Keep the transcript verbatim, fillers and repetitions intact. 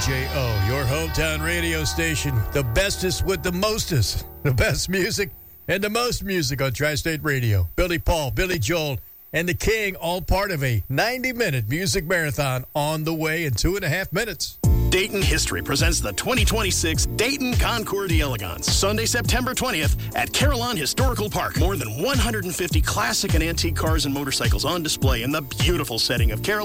J O, your hometown radio station. The bestest with the mostest. The best music and the most music on Tri-State Radio. Billy Paul, Billy Joel, and the King, all part of a ninety-minute music marathon on the way in two and a half minutes. Dayton History presents the twenty twenty-six Dayton Concours d'Elegance, Sunday, September twentieth at Carillon Historical Park. More than one hundred fifty classic and antique cars and motorcycles on display in the beautiful setting of Carillon